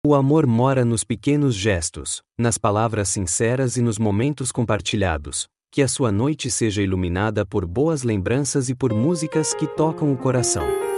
O amor mora nos pequenos gestos, nas palavras sinceras e nos momentos compartilhados. Que a sua noite seja iluminada por boas lembranças e por músicas que tocam o coração.